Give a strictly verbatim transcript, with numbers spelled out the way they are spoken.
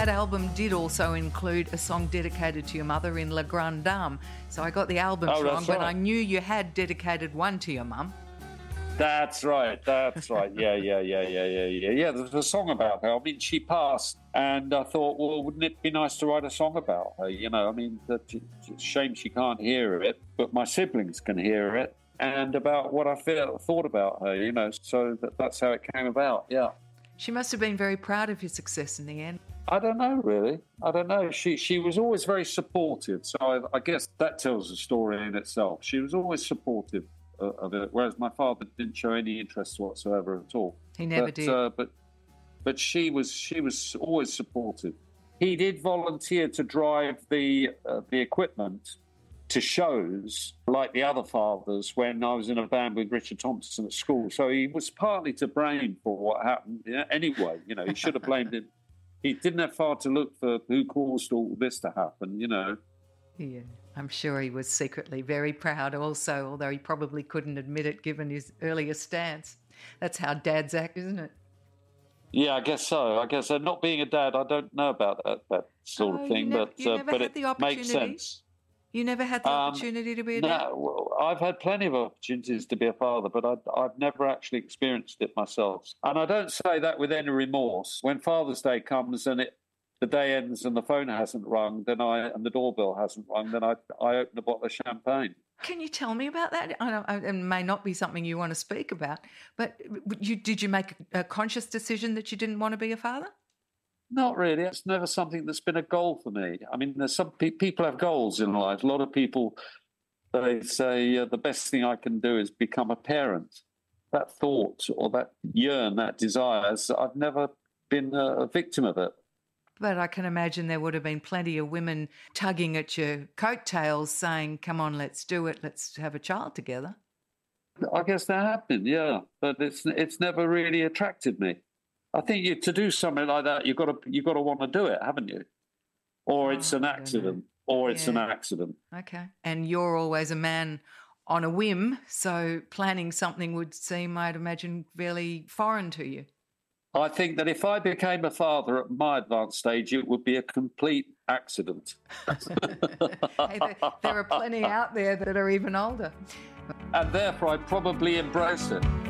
that album did also include a song dedicated to your mother in La Grande Dame. So I got the albums oh, wrong, right. but I knew you had dedicated one to your mum. That's right, that's right. Yeah, yeah, yeah, yeah, yeah, yeah. Yeah, there's a song about her. I mean, she passed, and I thought, well, wouldn't it be nice to write a song about her? You know, I mean, it's a shame she can't hear it, but my siblings can hear it, and about what I feel, thought about her, you know, so that, that's how it came about, yeah. She must have been very proud of your success in the end. I don't know, really. I don't know. She she was always very supportive, so I, I guess that tells a story in itself. She was always supportive of it, whereas my father didn't show any interest whatsoever at all. He never but, did. Uh, but but she was she was always supportive. He did volunteer to drive the uh, the equipment to shows like the other fathers when I was in a band with Richard Thompson at school. So he was partly to blame for what happened. Yeah, anyway, you know, he should have blamed it. He didn't have far to look for who caused all this to happen, you know. Yeah, I'm sure he was secretly very proud also, although he probably couldn't admit it given his earlier stance. That's how dads act, isn't it? Yeah, I guess so. I guess uh, not being a dad, I don't know about that, that sort oh, of thing, never, but uh, but it makes sense. You never had the um, opportunity to be a no, dad? Well, I've had plenty of opportunities to be a father, but I, I've never actually experienced it myself. And I don't say that with any remorse. When Father's Day comes and it the day ends and the phone hasn't rung, then I and the doorbell hasn't rung, then I I open a bottle of champagne. Can you tell me about that? I don't, it may not be something you want to speak about, but you, did you make a conscious decision that you didn't want to be a father? Not really. It's never something that's been a goal for me. I mean, there's some pe- people have goals in life. A lot of people, they say uh, the best thing I can do is become a parent. That thought or that yearn, that desire, I've never been a, a victim of it. But I can imagine there would have been plenty of women tugging at your coattails saying, come on, let's do it, let's have a child together. I guess that happened, yeah. But it's it's never really attracted me. I think you, to do something like that, you've got to, you've got to want to do it, haven't you? Or oh, it's an accident. Or it's yeah. an accident. Okay. And you're always a man on a whim, so planning something would seem, I'd imagine, fairly foreign to you. I think that if I became a father at my advanced stage, it would be a complete accident. Hey, there, there are plenty out there that are even older. And therefore, I'd probably embrace it.